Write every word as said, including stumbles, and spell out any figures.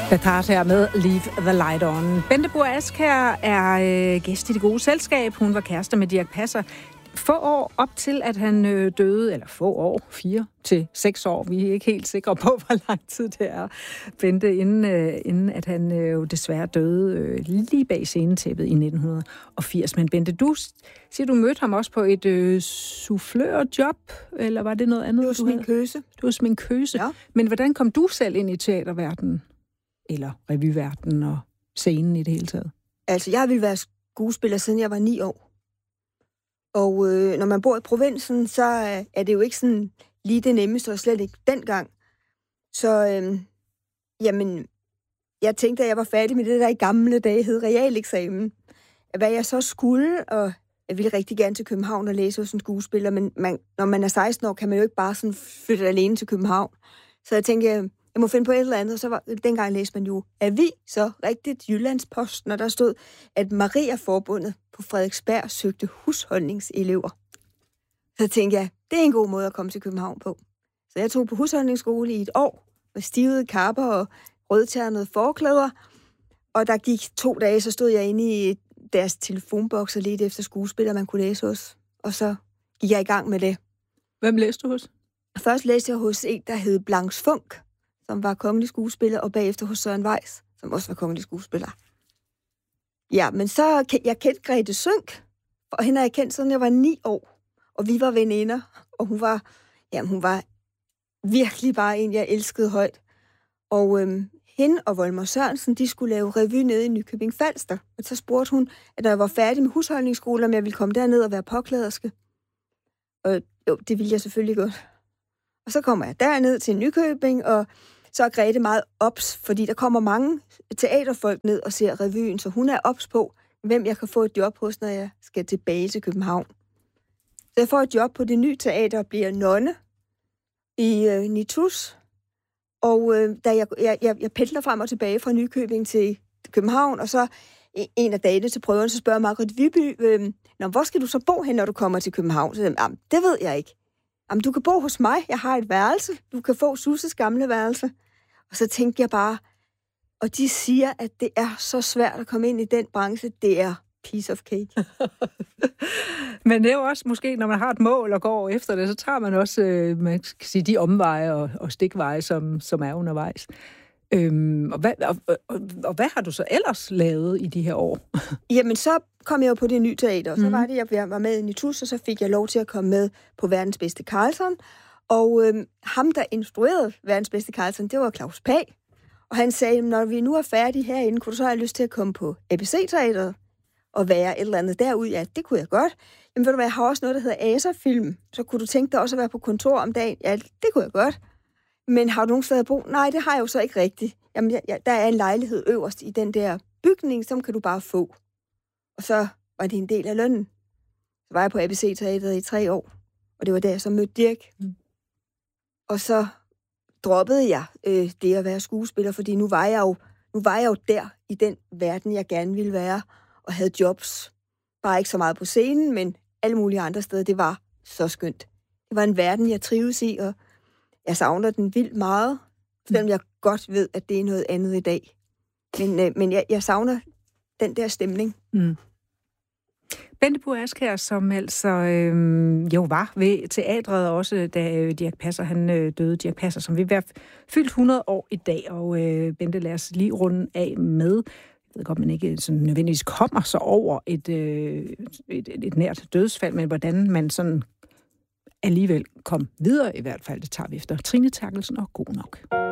Betrat her med Leave the Light On. Bente Buer Askjær er øh, gæst i Det Gode Selskab. Hun var kærester med Dirch Passer få år op til, at han øh, døde, eller få år, fire til seks år. Vi er ikke helt sikre på, hvor lang tid det er, Bente, inden, øh, inden at han øh, desværre døde øh, lige bag scenetæppet i nitten firs. Men Bente, du siger, du mødte ham også på et øh, soufflørjob, eller var det noget andet? Det var sminkøse. Du var sminkøse. Ja. Men hvordan kom du selv ind i teaterverdenen? Eller revyverdenen og scenen i det hele taget? Altså, jeg ville være skuespiller, siden jeg var ni år. Og øh, når man bor i provinsen, så øh, er det jo ikke sådan lige det nemmeste, og slet ikke dengang. Så, øh, jamen, jeg tænkte, at jeg var færdig med det, der i gamle dage hed realeksamen. Hvad jeg så skulle, og jeg ville rigtig gerne til København og læse hos en skuespiller, men man, når man er seksten år, kan man jo ikke bare sådan flytte alene til København. Så jeg tænkte, jeg må finde på et eller andet, og så var, dengang læste man jo avis, så rigtigt Jyllandsposten, og der stod, at Maria-forbundet på Frederiksberg søgte husholdningselever. Så tænkte jeg, det er en god måde at komme til København på. Så jeg tog på husholdningsskole i et år, med stivede kapper og rødternede forklæder, og der gik to dage, så stod jeg inde i deres telefonboks og ledte efter skuespillere, man kunne læse hos. Og så gik jeg i gang med det. Hvem læste du hos? Først læste jeg hos en, der hed Blanche Funk, som var kongelig skuespiller, og bagefter hos Søren Weiss, som også var kongelig skuespiller. Ja, men så jeg kendte Grete Sønck, og hende har jeg kendt, siden jeg var ni år, og vi var veninder, og hun var, jamen, hun var virkelig bare en, jeg elskede højt. Og øhm, hende og Volmer Sørensen, de skulle lave revy nede i Nykøbing Falster, og så spurgte hun, at når jeg var færdig med husholdningsskole, om jeg ville komme derned og være påklæderske. Og jo, det ville jeg selvfølgelig godt. Og så kommer jeg derned til Nykøbing, og så er Grete meget ops, fordi der kommer mange teaterfolk ned og ser revyen, så hun er ops på, hvem jeg kan få et job hos, når jeg skal tilbage til København. Så jeg får et job på det nye teater og bliver nonne i øh, Nitus. Og øh, da jeg, jeg, jeg, jeg pendler frem og tilbage fra Nykøbing til København, og så en af dagene til prøven, så spørger Margrethe Viby, øh, Nå, hvor skal du så bo hen, når du kommer til København? Så jeg, det ved jeg ikke. Jamen, du kan bo hos mig. Jeg har et værelse. Du kan få Susses gamle værelse. Og så tænkte jeg bare, og de siger, at det er så svært at komme ind i den branche. Det er piece of cake. Men det er jo også måske, når man har et mål og går efter det, så tager man også, øh, man kan sige, de omveje og, og stikveje, som, som er undervejs. Øhm, og, hvad, og, og, og hvad har du så ellers lavet i de her år? Jamen, så kom jeg jo på det nye teater, og så mm. var det, jeg var med i Nitus, og så fik jeg lov til at komme med på Verdens Bedste Carlson. Og øhm, ham, der instruerede Verdens Bedste Carlson, det var Claus Pag. Og han sagde, når vi nu er færdige herinde, kunne du så have lyst til at komme på A B C-teateret og være et eller andet derude? Ja, det kunne jeg godt. Jamen, ved du hvad, jeg har også noget, der hedder Aserfilm. Så kunne du tænke dig også at være på kontor om dagen? Ja, det kunne jeg godt. Men har du nogen steder at bo? Nej, det har jeg jo så ikke rigtigt. Jamen, jeg, jeg, der er en lejlighed øverst i den der bygning, som kan du bare få. Og så var det en del af lønnen. Så var jeg på A B C-teateret i tre år. Og det var der, jeg så mødte Dirch. Mm. Og så droppede jeg øh, det at være skuespiller, fordi nu var, jeg jo, nu var jeg jo der i den verden, jeg gerne ville være, og havde jobs. Bare ikke så meget på scenen, men alle mulige andre steder. Det var så skønt. Det var en verden, jeg trives i, og jeg savner den vildt meget, selvom jeg godt ved, at det er noget andet i dag. Men, øh, men jeg, jeg savner den der stemning. Mm. Bente Buer Askjær, som altså øh, jo var ved teatret også, da øh, Dirch Passer, han øh, døde. Dirch Passer, som vil være fyldt hundrede år i dag. Og øh, Bente, lad os lige runde af med, jeg ved godt, man ikke sådan nødvendigvis kommer så over et, øh, et, et, et nært dødsfald, men hvordan man sådan alligevel kom videre i hvert fald. Det tager vi efter Trine Terkelsen og God Nok.